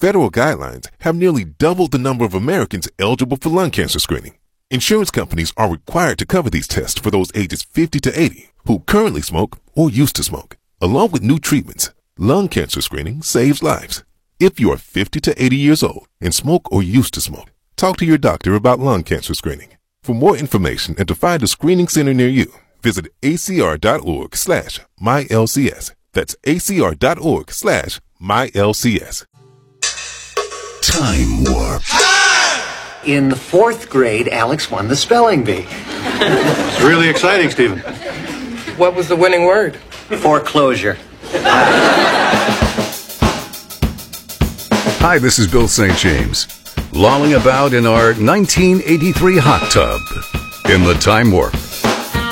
federal guidelines have nearly doubled the number of Americans eligible for lung cancer screening. Insurance companies are required to cover these tests for those ages 50 to 80 who currently smoke or used to smoke. Along with new treatments, lung cancer screening saves lives. If you are 50 to 80 years old and smoke or used to smoke, talk to your doctor about lung cancer screening. For more information and to find a screening center near you, visit acr.org/mylcs. That's acr.org/mylcs. Time Warp. In the 4th grade, Alex won the spelling bee. It's really exciting, Stephen. What was the winning word? Foreclosure. Hi, this is Bill St. James, lolling about in our 1983 hot tub in the Time Warp.